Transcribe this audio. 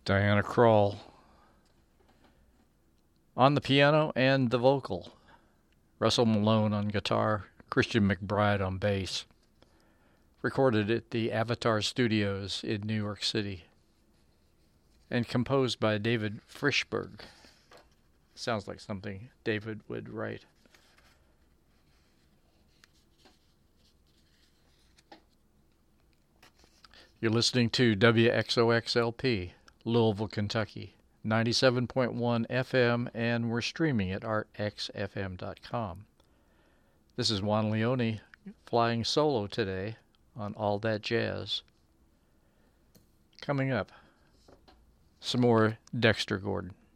Diana Krall on the piano and the vocal. Russell Malone on guitar, Christian McBride on bass. Recorded at the Avatar Studios in New York City. And composed by David Frischberg. Sounds like something David would write. You're listening to WXOXLP, Louisville, Kentucky, 97.1 FM, and we're streaming at artxfm.com. This is Juan Leone flying solo today on All That Jazz. Coming up, some more Dexter Gordon.